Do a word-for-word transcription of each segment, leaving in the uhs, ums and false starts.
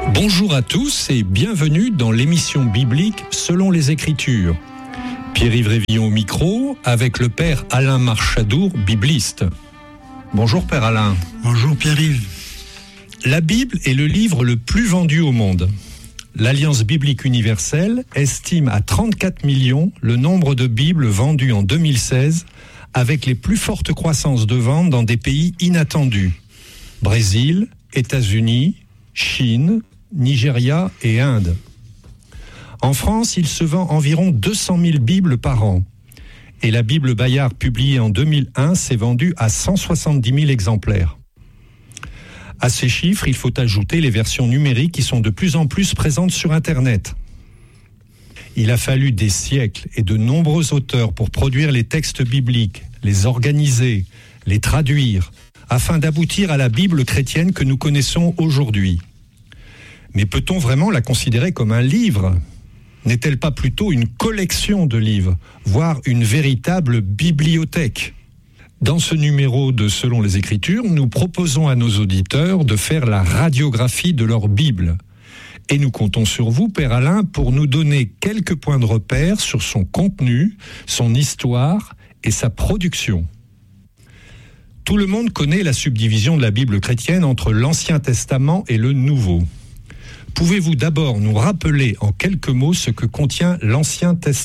Bonjour à tous et bienvenue dans l'émission biblique Selon les Écritures. Pierre-Yves Révillon au micro avec le père Alain Marchadour, bibliste. Bonjour père Alain. Bonjour Pierre-Yves. La Bible est le livre le plus vendu au monde. L'Alliance biblique universelle estime à trente-quatre millions le nombre de Bibles vendues en deux mille seize, avec les plus fortes croissances de vente dans des pays inattendus. Brésil, États-Unis, Chine, Nigeria et Inde. En France, il se vend environ deux cent mille Bibles par an. Et la Bible Bayard publiée en deux mille un s'est vendue à cent soixante-dix mille exemplaires. À ces chiffres, il faut ajouter les versions numériques qui sont de plus en plus présentes sur Internet. Il a fallu des siècles et de nombreux auteurs pour produire les textes bibliques, les organiser, les traduire, afin d'aboutir à la Bible chrétienne que nous connaissons aujourd'hui. Mais peut-on vraiment la considérer comme un livre ? N'est-elle pas plutôt une collection de livres, voire une véritable bibliothèque ? Dans ce numéro de Selon les Écritures, nous proposons à nos auditeurs de faire la radiographie de leur Bible. Et nous comptons sur vous, Père Alain, pour nous donner quelques points de repère sur son contenu, son histoire et sa production. Tout le monde connaît la subdivision de la Bible chrétienne entre l'Ancien Testament et le Nouveau. Pouvez-vous d'abord nous rappeler en quelques mots ce que contient l'Ancien Testament ?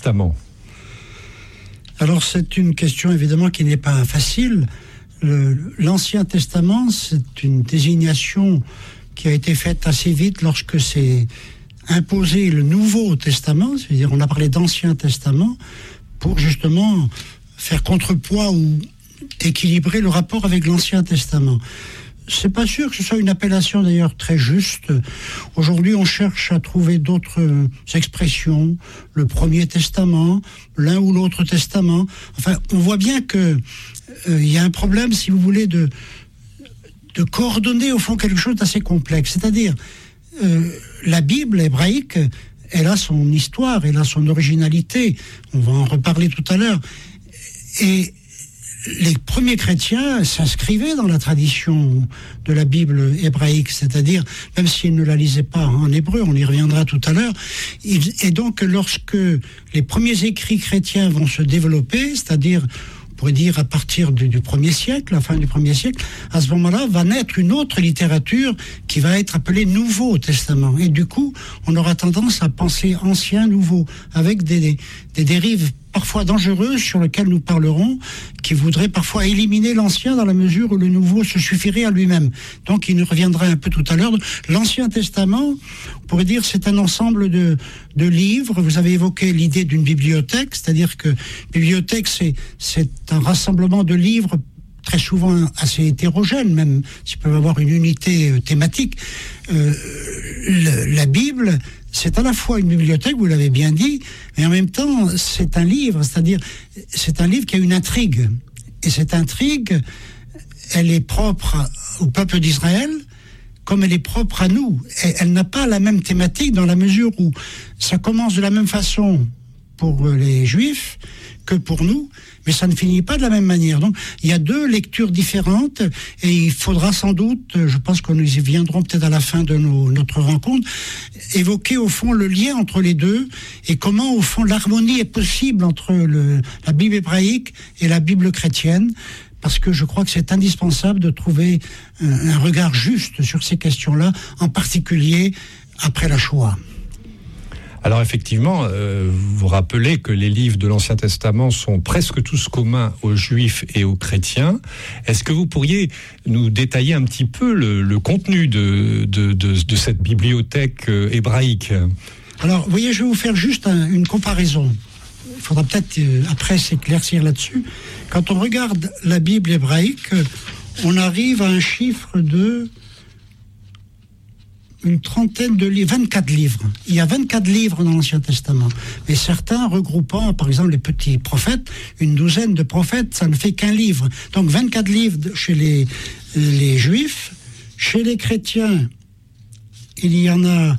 Alors c'est une question évidemment qui n'est pas facile. Le, l'Ancien Testament, c'est une désignation qui a été faite assez vite lorsque c'est imposé le Nouveau Testament, c'est-à-dire on a parlé d'Ancien Testament pour justement faire contrepoids ou équilibrer le rapport avec l'Ancien Testament. C'est pas sûr que ce soit une appellation d'ailleurs très juste. Aujourd'hui, on cherche à trouver d'autres expressions, le Premier Testament, l'un ou l'autre Testament. Enfin, on voit bien que euh, il y a un problème, si vous voulez, de de coordonner au fond quelque chose d'assez complexe. C'est-à-dire, euh, la Bible hébraïque, elle a son histoire, elle a son originalité. On va en reparler tout à l'heure. Et les premiers chrétiens s'inscrivaient dans la tradition de la Bible hébraïque, c'est-à-dire, même s'ils ne la lisaient pas en hébreu, on y reviendra tout à l'heure, et donc lorsque les premiers écrits chrétiens vont se développer, c'est-à-dire, on pourrait dire à partir du, du premier siècle, la fin du premier siècle, à ce moment-là va naître une autre littérature qui va être appelée Nouveau Testament. Et du coup, on aura tendance à penser ancien, nouveau, avec des, des, des dérives parfois dangereuses sur lesquelles nous parlerons, qui voudraient parfois éliminer l'ancien dans la mesure où le nouveau se suffirait à lui-même. Donc il nous reviendra un peu tout à l'heure. L'Ancien Testament, on pourrait dire, c'est un ensemble de, de livres. Vous avez évoqué l'idée d'une bibliothèque, c'est-à-dire que bibliothèque, c'est, c'est un rassemblement de livres très souvent assez hétérogènes, même s'ils peuvent avoir une unité euh, thématique. Euh, le, la Bible, c'est à la fois une bibliothèque, vous l'avez bien dit, mais en même temps, c'est un livre, c'est-à-dire, c'est un livre qui a une intrigue. Et cette intrigue, elle est propre au peuple d'Israël, comme elle est propre à nous. Et elle n'a pas la même thématique dans la mesure où ça commence de la même façon pour les Juifs que pour nous, mais ça ne finit pas de la même manière. Donc, il y a deux lectures différentes et il faudra sans doute, je pense que nous y viendrons peut-être à la fin de nos, notre rencontre, évoquer au fond le lien entre les deux et comment au fond l'harmonie est possible entre le, la Bible hébraïque et la Bible chrétienne, parce que je crois que c'est indispensable de trouver un, un regard juste sur ces questions-là, en particulier après la Shoah. Alors effectivement, euh, vous vous rappelez que les livres de l'Ancien Testament sont presque tous communs aux Juifs et aux chrétiens. Est-ce que vous pourriez nous détailler un petit peu le, le contenu de, de, de, de cette bibliothèque euh, hébraïque ? Alors, vous voyez, je vais vous faire juste un, une comparaison. Il faudra peut-être euh, après s'éclaircir là-dessus. Quand on regarde la Bible hébraïque, on arrive à un chiffre de une trentaine de livres, vingt-quatre livres. Il y a vingt-quatre livres dans l'Ancien Testament. Mais certains regroupant, par exemple, les petits prophètes, une douzaine de prophètes, ça ne fait qu'un livre. Donc vingt-quatre livres chez les, les Juifs. Chez les chrétiens, il y en a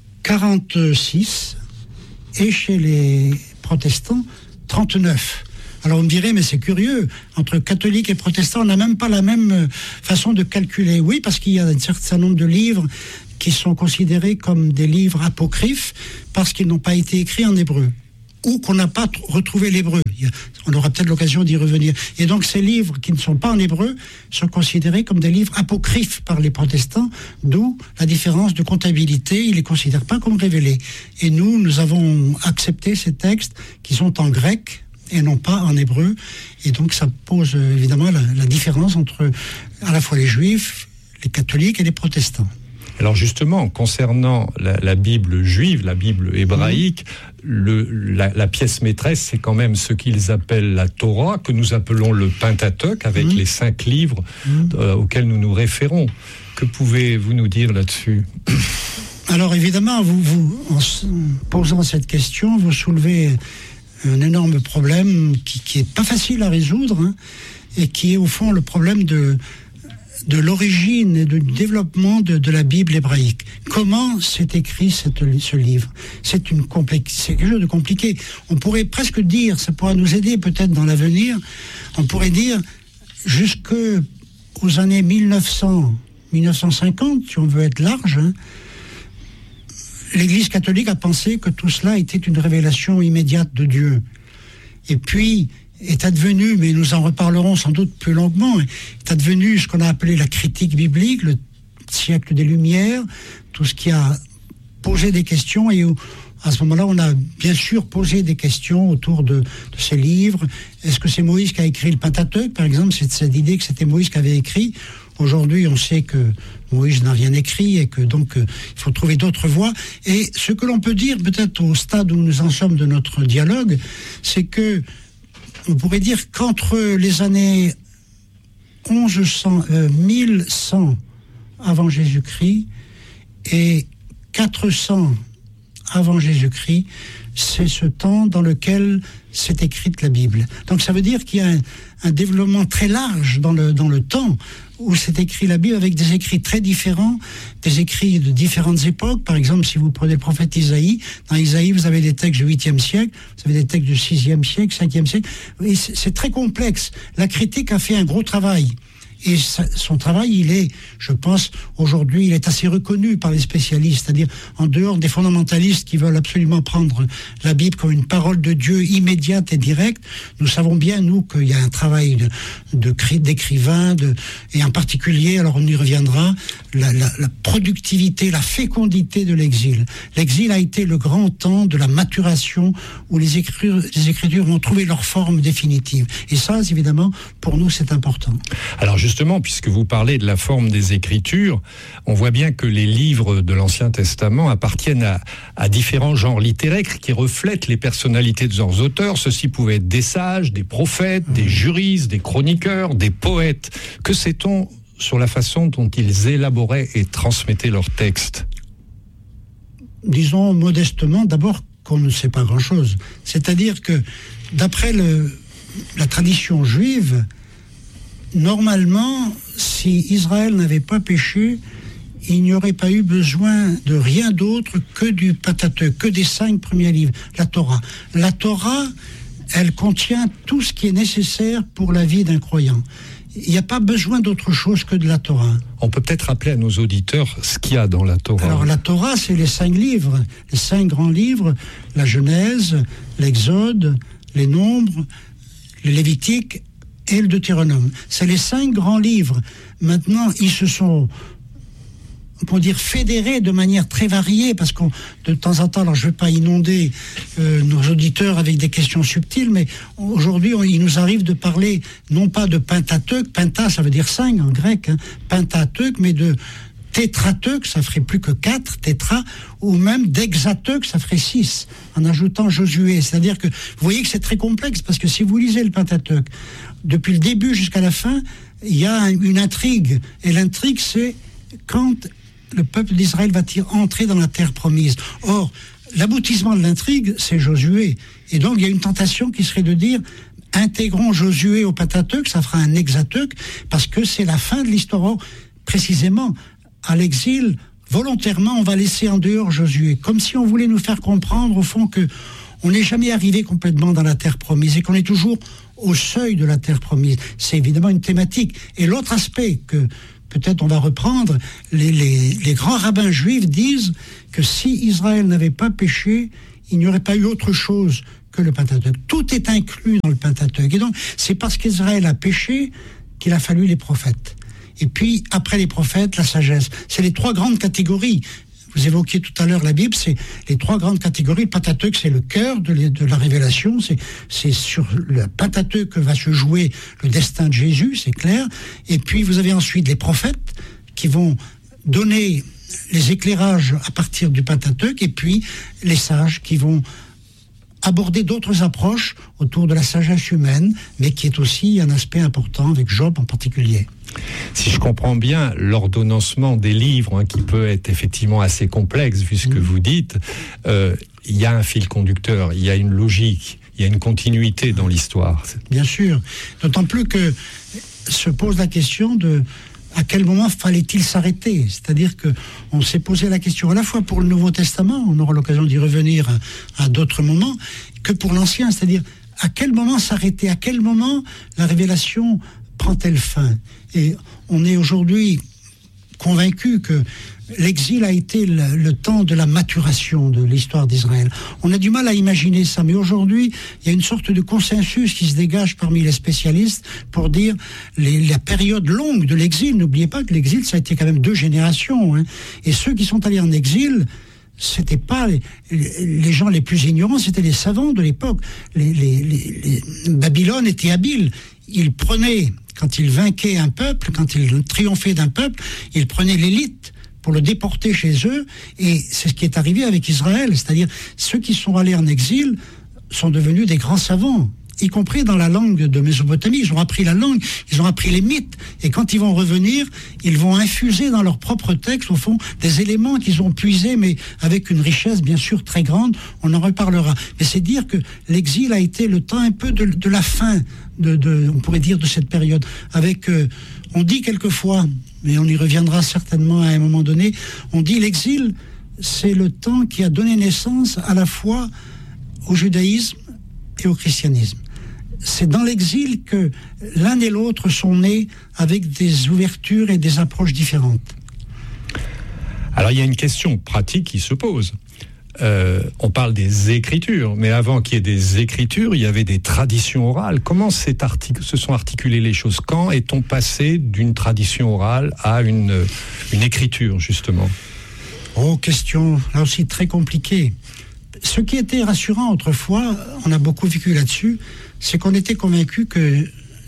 quarante-six. Et chez les protestants, trente-neuf. Alors on me dirait, mais c'est curieux, entre catholiques et protestants, on n'a même pas la même façon de calculer. Oui, parce qu'il y a un certain nombre de livres qui sont considérés comme des livres apocryphes parce qu'ils n'ont pas été écrits en hébreu, ou qu'on n'a pas t- retrouvé l'hébreu. On aura peut-être l'occasion d'y revenir. Et donc ces livres qui ne sont pas en hébreu sont considérés comme des livres apocryphes par les protestants, d'où la différence de comptabilité. Ils ne les considèrent pas comme révélés. Et nous, nous avons accepté ces textes qui sont en grec et non pas en hébreu. Et donc ça pose euh, évidemment la, la différence entre à la fois les juifs, les catholiques et les protestants. Alors justement, concernant la, la Bible juive, la Bible hébraïque, mmh. le, la, la pièce maîtresse, c'est quand même ce qu'ils appellent la Torah, que nous appelons le Pentateuque, avec mmh. les cinq livres mmh. euh, auxquels nous nous référons. Que pouvez-vous nous dire là-dessus ? Alors évidemment, vous, vous, en posant cette question, vous soulevez un énorme problème qui n'est pas facile à résoudre, hein, et qui est au fond le problème de... de l'origine et du développement de, de la Bible hébraïque. Comment s'est écrit cette, ce livre ? C'est, une complexe, c'est quelque chose de compliqué. On pourrait presque dire, ça pourra nous aider peut-être dans l'avenir, on pourrait dire jusqu'aux années mille neuf cents, mille neuf cent cinquante, si on veut être large, hein, l'Église catholique a pensé que tout cela était une révélation immédiate de Dieu. Et puis, est advenu, mais nous en reparlerons sans doute plus longuement, est advenu ce qu'on a appelé la critique biblique, le siècle des Lumières, tout ce qui a posé des questions, et à ce moment-là, on a bien sûr posé des questions autour de, de ces livres. Est-ce que c'est Moïse qui a écrit le Pentateuque, par exemple? C'est cette idée que c'était Moïse qui avait écrit. Aujourd'hui, on sait que Moïse n'a rien écrit et que donc euh, il faut trouver d'autres voies. Et ce que l'on peut dire, peut-être au stade où nous en sommes de notre dialogue, c'est que on pourrait dire qu'entre les années onze cents, euh, mille cent avant Jésus-Christ et quatre cents avant Jésus-Christ, c'est ce temps dans lequel s'est écrite la Bible. Donc ça veut dire qu'il y a un, un développement très large dans le, dans le temps où s'est écrit la Bible avec des écrits très différents, des écrits de différentes époques. Par exemple, si vous prenez le prophète Isaïe, dans Isaïe, vous avez des textes du huitième siècle, vous avez des textes du sixième siècle, cinquième siècle. Et c'est, c'est très complexe. La critique a fait un gros travail. Et ça, son travail, il est, je pense, aujourd'hui, il est assez reconnu par les spécialistes, c'est-à-dire en dehors des fondamentalistes qui veulent absolument prendre la Bible comme une parole de Dieu immédiate et directe. Nous savons bien, nous, qu'il y a un travail de, de d'écrivains, de, et en particulier, alors on y reviendra, la, la, la productivité, la fécondité de l'exil. L'exil a été le grand temps de la maturation où les écritures, les écritures ont trouvé leur forme définitive. Et ça, évidemment, pour nous, c'est important. Alors, justement, puisque vous parlez de la forme des Écritures, on voit bien que les livres de l'Ancien Testament appartiennent à, à différents genres littéraires qui reflètent les personnalités de leurs auteurs. Ceux-ci pouvaient être des sages, des prophètes, des juristes, des chroniqueurs, des poètes. Que sait-on sur la façon dont ils élaboraient et transmettaient leurs textes ? Disons modestement, d'abord qu'on ne sait pas grand-chose. C'est-à-dire que, d'après le, la tradition juive, normalement, si Israël n'avait pas péché, il n'y aurait pas eu besoin de rien d'autre que du Pentateuque, que des cinq premiers livres, la Torah. La Torah, elle contient tout ce qui est nécessaire pour la vie d'un croyant. Il n'y a pas besoin d'autre chose que de la Torah. On peut peut-être rappeler à nos auditeurs ce qu'il y a dans la Torah. Alors la Torah, c'est les cinq livres, les cinq grands livres, la Genèse, l'Exode, les Nombres, le Lévitique et le Deutéronome. C'est les cinq grands livres. Maintenant, ils se sont, pour dire, fédérés de manière très variée, parce qu'on, de temps en temps, alors je ne vais pas inonder euh, nos auditeurs avec des questions subtiles, mais aujourd'hui, on, il nous arrive de parler, non pas de Pentateuque, Penta, ça veut dire cinq en grec, hein, Pentateuque, mais de Tétrateuque, ça ferait plus que quatre, tétra, ou même d'Hexateuque, ça ferait six, en ajoutant Josué. C'est-à-dire que, vous voyez que c'est très complexe, parce que si vous lisez le Pentateuque, depuis le début jusqu'à la fin, il y a une intrigue. Et l'intrigue, c'est quand le peuple d'Israël va-t-il entrer dans la terre promise. Or, l'aboutissement de l'intrigue, c'est Josué. Et donc, il y a une tentation qui serait de dire, intégrons Josué au Pentateuque, ça fera un Hexateuque, parce que c'est la fin de l'histoire. Or, précisément, à l'exil, volontairement, on va laisser en dehors Josué, comme si on voulait nous faire comprendre, au fond, que on n'est jamais arrivé complètement dans la terre promise et qu'on est toujours au seuil de la terre promise. C'est évidemment une thématique. Et l'autre aspect que peut-être on va reprendre, les, les, les grands rabbins juifs disent que si Israël n'avait pas péché, il n'y aurait pas eu autre chose que le Pentateuque. Tout est inclus dans le Pentateuque. Et donc, c'est parce qu'Israël a péché qu'il a fallu les prophètes. Et puis, après les prophètes, la sagesse. C'est les trois grandes catégories. Vous évoquiez tout à l'heure la Bible, c'est les trois grandes catégories. Le Pentateuque, c'est le cœur de, de la révélation. C'est, c'est sur le Pentateuque que va se jouer le destin de Jésus, c'est clair. Et puis, vous avez ensuite les prophètes qui vont donner les éclairages à partir du Pentateuque, et puis les sages qui vont aborder d'autres approches autour de la sagesse humaine, mais qui est aussi un aspect important avec Job en particulier. Si je comprends bien, l'ordonnancement des livres, hein, qui peut être effectivement assez complexe, vu ce que mmh. vous dites, euh, il y a un fil conducteur, il y a une logique, il y a une continuité dans l'histoire. Bien sûr, d'autant plus que se pose la question de à quel moment fallait-il s'arrêter ? C'est-à-dire qu'on s'est posé la question à la fois pour le Nouveau Testament, on aura l'occasion d'y revenir à, à d'autres moments, que pour l'Ancien, c'est-à-dire à quel moment s'arrêter ? À quel moment la révélation prend-elle fin ? Et on est aujourd'hui convaincu que l'exil a été le, le temps de la maturation de l'histoire d'Israël. On a du mal à imaginer ça, mais aujourd'hui, il y a une sorte de consensus qui se dégage parmi les spécialistes pour dire les, la période longue de l'exil. N'oubliez pas que l'exil, ça a été quand même deux générations. Hein. Et ceux qui sont allés en exil, c'était pas les, les gens les plus ignorants, c'était les savants de l'époque. Les, les, les, les Babylone était habile. Ils prenaient, quand ils vainquaient un peuple, quand ils triomphaient d'un peuple, ils prenaient l'élite pour le déporter chez eux, et c'est ce qui est arrivé avec Israël, c'est-à-dire ceux qui sont allés en exil sont devenus des grands savants, y compris dans la langue de Mésopotamie. Ils ont appris la langue, ils ont appris les mythes, et quand ils vont revenir, ils vont infuser dans leur propre texte, au fond, des éléments qu'ils ont puisés, mais avec une richesse bien sûr très grande, on en reparlera. Mais c'est dire que l'exil a été le temps un peu de, de la fin, de, de, on pourrait dire, de cette période, avec, euh, on dit quelquefois, mais on y reviendra certainement à un moment donné, on dit l'exil, c'est le temps qui a donné naissance à la fois au judaïsme et au christianisme. C'est dans l'exil que l'un et l'autre sont nés avec des ouvertures et des approches différentes. Alors il y a une question pratique qui se pose. Euh, on parle des écritures, mais avant qu'il y ait des écritures, il y avait des traditions orales. Comment artic- se sont articulées les choses ? Quand est-on passé d'une tradition orale à une, une écriture, justement ? Oh, question là aussi très compliquée. Ce qui était rassurant autrefois, on a beaucoup vécu là-dessus, c'est qu'on était convaincu que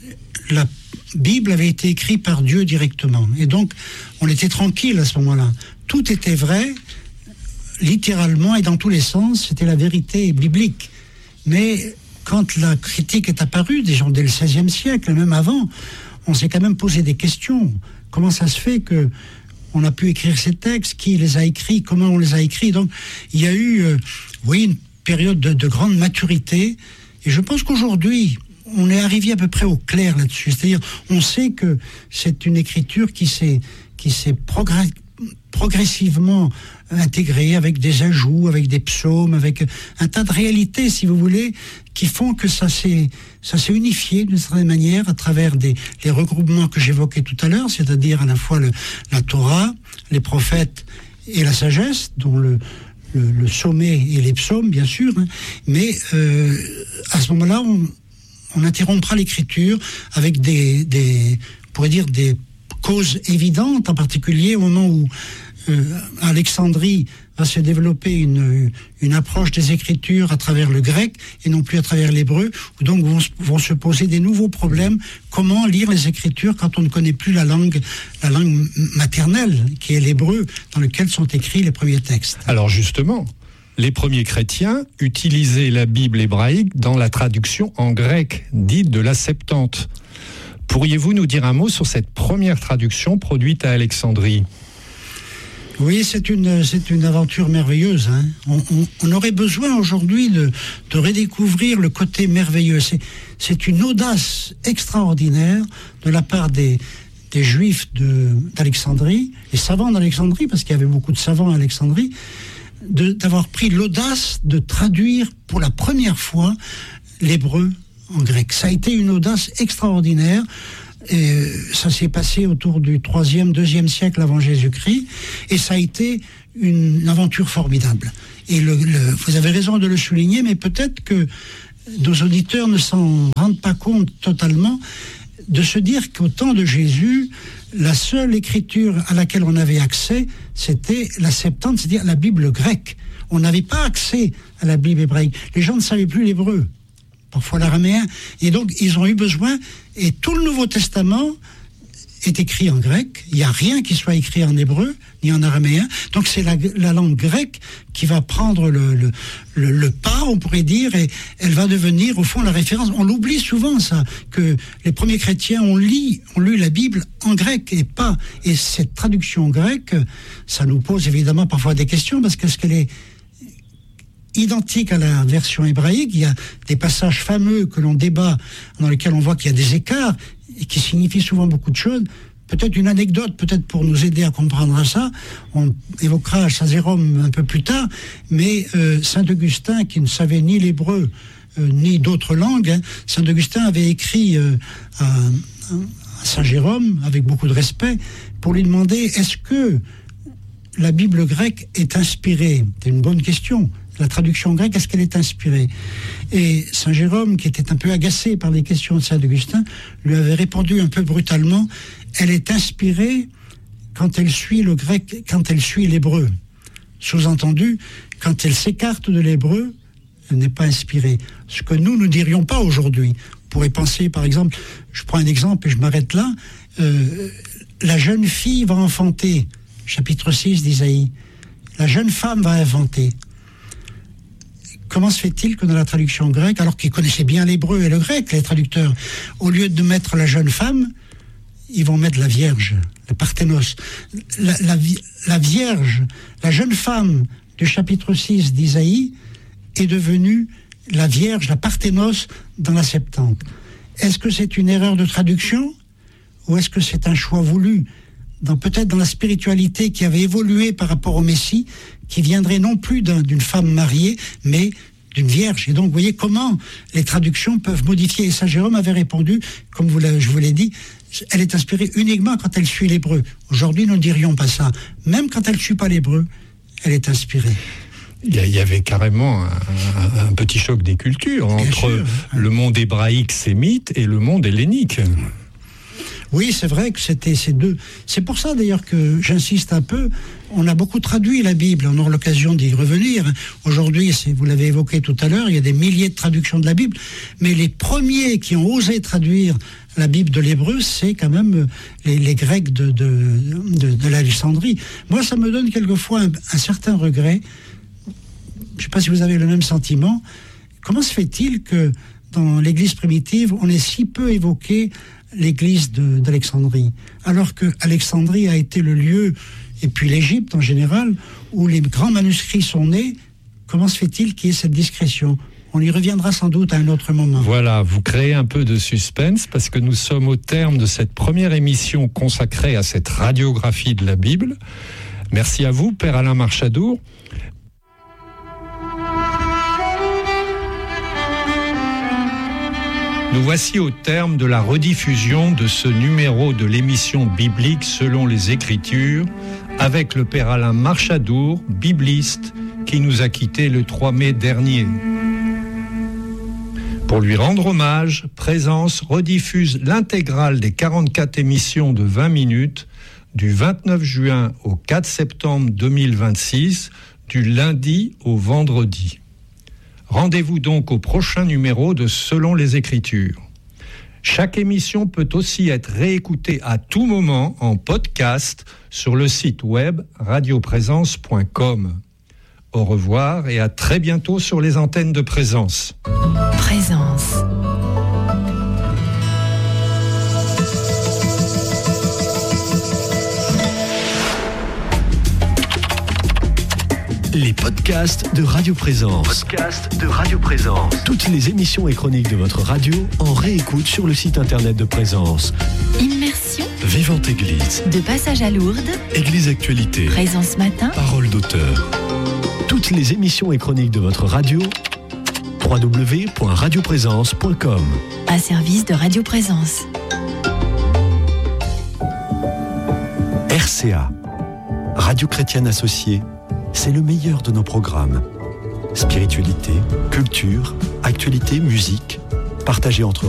la Bible avait été écrite par Dieu directement. Et donc, on était tranquille à ce moment-là. Tout était vrai, littéralement et dans tous les sens, c'était la vérité biblique. Mais quand la critique est apparue, des gens dès le seizième siècle, même avant, on s'est quand même posé des questions. Comment ça se fait que on a pu écrire ces textes, qui les a écrits, comment on les a écrits. Donc, il y a eu, euh, oui, une période de, de grande maturité. Et je pense qu'aujourd'hui, on est arrivé à peu près au clair là-dessus. C'est-à-dire, on sait que c'est une écriture qui s'est, qui s'est progr- progressivement intégrée avec des ajouts, avec des psaumes, avec un tas de réalités, si vous voulez, qui font que ça s'est, ça s'est unifié d'une certaine manière à travers des, les regroupements que j'évoquais tout à l'heure, c'est-à-dire à la fois le, la Torah, les prophètes et la sagesse, dont le, le, le sommet et les psaumes, bien sûr, hein, mais euh, à ce moment-là, on, on interrompra l'écriture avec des, des, on pourrait dire des causes évidentes, en particulier au moment où euh, Alexandrie va se développer une, une approche des Écritures à travers le grec et non plus à travers l'hébreu, où donc vont, vont se poser des nouveaux problèmes. Comment lire les Écritures quand on ne connaît plus la langue, la langue maternelle, qui est l'hébreu, dans lequel sont écrits les premiers textes. Alors justement, les premiers chrétiens utilisaient la Bible hébraïque dans la traduction en grec, dite de la Septante. Pourriez-vous nous dire un mot sur cette première traduction produite à Alexandrie ? Oui, c'est une, c'est une aventure merveilleuse. Hein. On, on, on aurait besoin aujourd'hui de, de redécouvrir le côté merveilleux. C'est, c'est une audace extraordinaire de la part des, des Juifs de, d'Alexandrie, les savants d'Alexandrie, parce qu'il y avait beaucoup de savants à Alexandrie, de, d'avoir pris l'audace de traduire pour la première fois l'hébreu en grec. Ça a été une audace extraordinaire. Et ça s'est passé autour du troisième, deuxième siècle avant Jésus-Christ, et ça a été une aventure formidable. Et le, le, vous avez raison de le souligner, mais peut-être que nos auditeurs ne s'en rendent pas compte totalement, de se dire qu'au temps de Jésus, la seule écriture à laquelle on avait accès, c'était la Septante, c'est-à-dire la Bible grecque. On n'avait pas accès à la Bible hébraïque. Les gens ne savaient plus l'hébreu, parfois l'araméen, et donc ils ont eu besoin, et tout le Nouveau Testament est écrit en grec. Il n'y a rien qui soit écrit en hébreu ni en araméen, donc c'est la, la langue grecque qui va prendre le, le, le, le pas, on pourrait dire, et elle va devenir au fond la référence. On l'oublie souvent, ça, que les premiers chrétiens ont lu, ont lu la Bible en grec et pas, et cette traduction grecque, ça nous pose évidemment parfois des questions, parce qu'est-ce qu'elle est identique à la version hébraïque. Il y a des passages fameux que l'on débat, dans lesquels on voit qu'il y a des écarts et qui signifient souvent beaucoup de choses. Peut-être une anecdote, peut-être pour nous aider à comprendre ça. On évoquera Saint-Jérôme un peu plus tard, mais euh, Saint-Augustin, qui ne savait ni l'hébreu euh, ni d'autres langues, hein, Saint-Augustin avait écrit euh, à, à Saint-Jérôme, avec beaucoup de respect, pour lui demander, est-ce que la Bible grecque est inspirée ? C'est une bonne question. La traduction grecque, est-ce qu'elle est inspirée ? Et Saint Jérôme, qui était un peu agacé par les questions de Saint Augustin, lui avait répondu un peu brutalement, elle est inspirée quand elle suit le grec, quand elle suit l'hébreu. Sous-entendu, quand elle s'écarte de l'hébreu, elle n'est pas inspirée. Ce que nous ne dirions pas aujourd'hui. On pourrait penser, par exemple, je prends un exemple et je m'arrête là, euh, la jeune fille va enfanter, chapitre six d'Isaïe. La jeune femme va inventer. Comment se fait-il que dans la traduction grecque, alors qu'ils connaissaient bien l'hébreu et le grec, les traducteurs, au lieu de mettre la jeune femme, ils vont mettre la Vierge, le Parthénos. La, la, la Vierge, la jeune femme du chapitre six d'Isaïe est devenue la Vierge, la Parthénos dans la Septante. Est-ce que c'est une erreur de traduction ou est-ce que c'est un choix voulu, dans, peut-être dans la spiritualité qui avait évolué par rapport au Messie, qui viendrait non plus d'un, d'une femme mariée, mais d'une vierge. Et donc, vous voyez comment les traductions peuvent modifier. Et Saint Jérôme avait répondu, comme vous je vous l'ai dit, elle est inspirée uniquement quand elle suit l'hébreu. Aujourd'hui, nous ne dirions pas ça. Même quand elle ne suit pas l'hébreu, elle est inspirée. Il y avait carrément un, un, un petit choc des cultures Bien entre sûr. le monde hébraïque sémite et le monde hellénique. Oui, c'est vrai que c'était ces deux. C'est pour ça d'ailleurs que j'insiste un peu. On a beaucoup traduit la Bible, on aura l'occasion d'y revenir. Aujourd'hui, vous l'avez évoqué tout à l'heure, il y a des milliers de traductions de la Bible, mais les premiers qui ont osé traduire la Bible de l'hébreu, c'est quand même les, les Grecs de, de, de, de l'Alexandrie. Moi, ça me donne quelquefois un, un certain regret. Je ne sais pas si vous avez le même sentiment. Comment se fait-il que dans l'Église primitive, on ait si peu évoqué l'église de, d'Alexandrie, alors que Alexandrie a été le lieu, et puis l'Égypte en général, où les grands manuscrits sont nés? Comment se fait-il qu'il y ait cette discrétion? On y reviendra sans doute à un autre moment. Voilà, vous créez un peu de suspense, parce que nous sommes au terme de cette première émission consacrée à cette radiographie de la Bible. Merci à vous, Père Alain Marchadour. Nous voici au terme de la rediffusion de ce numéro de l'émission biblique selon les Écritures, avec le Père Alain Marchadour, bibliste, qui nous a quittés le trois mai dernier. Pour lui rendre hommage, Présence rediffuse l'intégrale des quarante-quatre émissions de vingt minutes du vingt-neuf juin au quatre septembre deux mille vingt-six, du lundi au vendredi. Rendez-vous donc au prochain numéro de Selon les Écritures. Chaque émission peut aussi être réécoutée à tout moment en podcast sur le site web radio présence point com. Au revoir et à très bientôt sur les antennes de Présence. Présence. Les podcasts de Radio Présence. Podcasts de Radio Présence. Toutes les émissions et chroniques de votre radio en réécoute sur le site internet de Présence. Immersion. Vivante Église. De passage à Lourdes. Église Actualité. Présence Matin. Parole d'auteur. Toutes les émissions et chroniques de votre radio w w w point radio présence point com. Un service de Radio Présence. R C A, Radio Chrétienne Associée, c'est le meilleur de nos programmes. Spiritualité, culture, actualité, musique, partagée entre